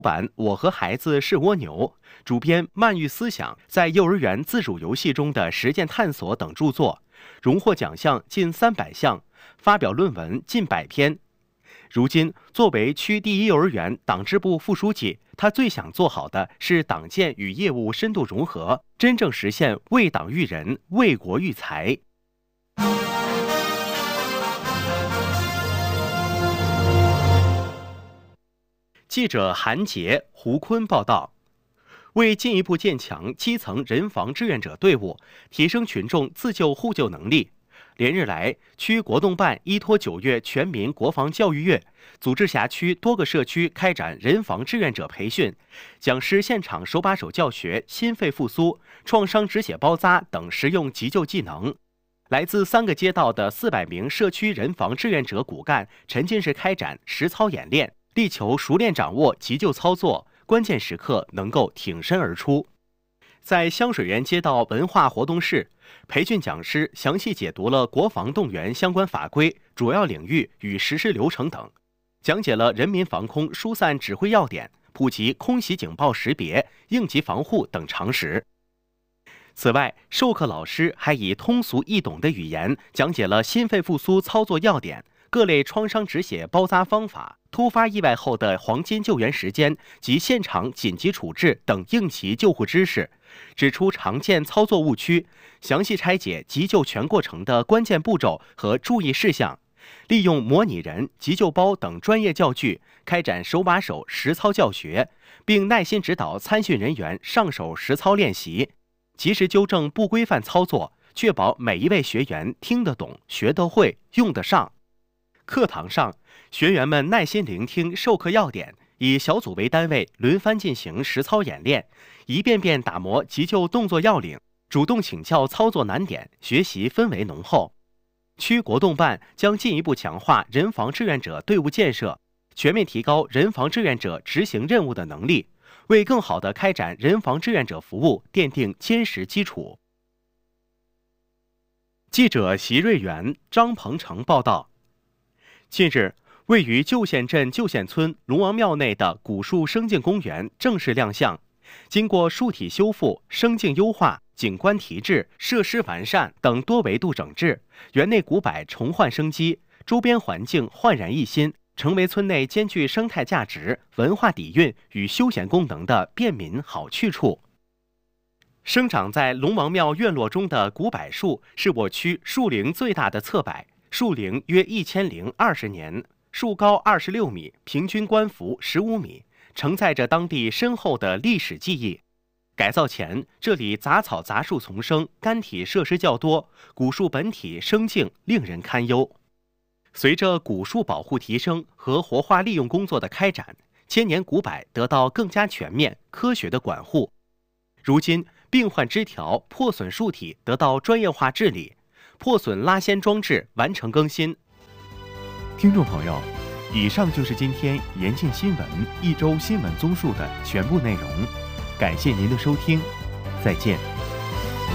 版我和孩子是蜗牛，主编漫育思想在幼儿园自主游戏中的实践探索等著作，荣获奖项近300项，发表论文近100篇。如今，作为区第1幼儿园党支部副书记，他最想做好的是党建与业务深度融合，真正实现为党育人、为国育才。记者韩杰、胡坤报道。为进一步建强基层人防志愿者队伍，提升群众自救互救能力，连日来，区国动办依托9月全民国防教育月，组织辖区多个社区开展人防志愿者培训，讲师现场手把手教学心肺复苏、创伤止血包扎等实用急救技能。来自3个街道的400名社区人防志愿者骨干沉浸式开展实操演练，力求熟练掌握急救操作，关键时刻能够挺身而出。在香水园街道文化活动室，培训讲师详细解读了国防动员相关法规、主要领域与实施流程等，讲解了人民防空疏散指挥要点，普及空袭警报识别、应急防护等常识。此外，授课老师还以通俗易懂的语言讲解了心肺复苏操作要点、各类创伤止血包扎方法、突发意外后的黄金救援时间及现场紧急处置等应急救护知识，指出常见操作误区，详细拆解急救全过程的关键步骤和注意事项，利用模拟人、急救包等专业教具开展手把手实操教学，并耐心指导参训人员上手实操练习，及时纠正不规范操作，确保每一位学员听得懂、学得会、用得上。课堂上，学员们耐心聆听授课要点，以小组为单位轮番进行实操演练，一遍遍打磨急救动作要领，主动请教操作难点，学习氛围浓厚。区国动办将进一步强化人防志愿者队伍建设，全面提高人防志愿者执行任务的能力，为更好地开展人防志愿者服务奠定坚实基础。记者席瑞元、张鹏程报道。近日，位于旧县镇旧县村龙王庙内的古树生境公园正式亮相。经过树体修复、生境优化、景观提质、设施完善等多维度整治，园内古柏重焕生机，周边环境焕然一新，成为村内兼具生态价值、文化底蕴与休闲功能的便民好去处。生长在龙王庙院落中的古柏树是我区树龄最大的侧柏，树龄约1020年，树高26米，平均冠幅15米，承载着当地深厚的历史记忆。改造前，这里杂草杂树丛生，干体设施较多，古树本体生境令人堪忧。随着古树保护提升和活化利用工作的开展，千年古柏得到更加全面、科学的管护。如今，病患枝条、破损树体得到专业化治理，破损拉纤装置完成更新。 听众朋友，以上就是今天延庆新闻一周新闻综述的全部内容，感谢您的收听，再见。